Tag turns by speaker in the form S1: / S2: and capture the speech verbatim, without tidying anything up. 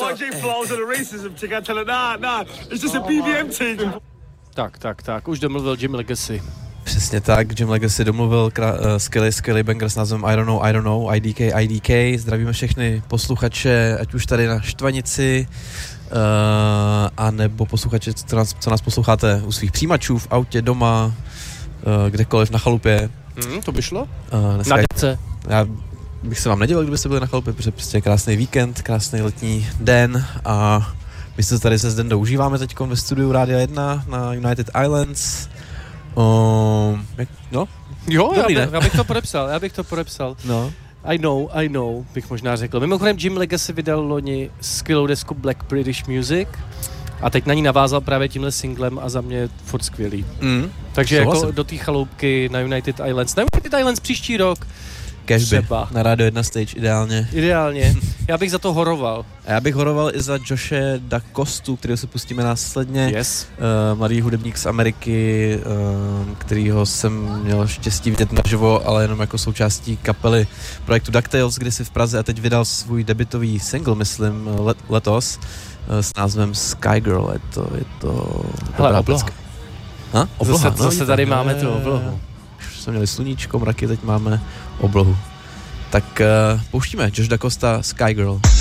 S1: Tak, tak, tak, už domluvil Jim Legacy.
S2: Přesně tak, Jim Legacy domluvil krá- uh, skvělý, skvělý banger s názvem I don't know, I don't know, I D K, I D K. Zdravíme všechny posluchače, ať už tady na Štvanici, uh, a nebo posluchače, co nás, co nás posloucháte u svých přijímačů, v autě, doma, uh, kdekoliv, na chalupě.
S1: Mm, to by šlo?
S2: Uh,
S1: na dece.
S2: Já bych se vám nedělal, kdybyste byli na chalupě, protože prostě je krásný víkend, krásný letní den a my se tady se Zdendou užíváme teď ve studiu Rádia jedna na United Islands. Um, jak, no?
S1: Jo,
S2: Dobrý,
S1: já, by, já bych to podepsal, já bych to podepsal.
S2: No.
S1: I know, I know, bych možná řekl. Mimochodem Jim Legacy vydal loni skvělou desku Black British Music a teď na ní navázal právě tímhle singlem a za mě furt skvělý. Mm. Takže jako
S2: Souhlasím.
S1: do té chaloupky na United Islands. Na United Islands příští rok.
S2: Cashby, na Rádio jedna stage, ideálně.
S1: Ideálně. Já bych za to horoval.
S2: A já bych horoval i za Joshe Da Costu, kterého se pustíme následně.
S1: Yes.
S2: Uh, mladý hudebník z Ameriky, uh, kterýho jsem měl štěstí vidět naživo, ale jenom jako součástí kapely projektu DuckTales, kdy si v Praze a teď vydal svůj debutový single, myslím, let, letos, uh, s názvem Sky Girl. Je to, je to...
S1: Hele, obloha.
S2: Ha? Obloha,
S1: zase,
S2: no,
S1: zase tady máme tu oblohu.
S2: Už jsme měli sluníčko, mraky, teď máme oblohu. Tak uh, pouštíme Josh Da Costa, Sky Girl.